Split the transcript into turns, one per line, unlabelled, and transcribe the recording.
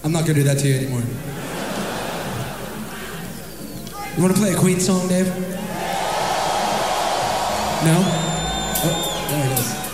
I'm not gonna do that to you anymore. You wanna play a Queen song, Dave? No? Oh, there it is.